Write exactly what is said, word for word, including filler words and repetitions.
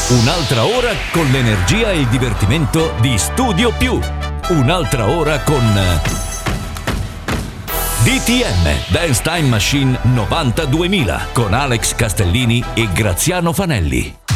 Un'altra ora con l'energia e il divertimento di Studio Più. Un'altra ora con D T M Dance Time Machine novanta duemila con Alex Castellini e Graziano Fanelli.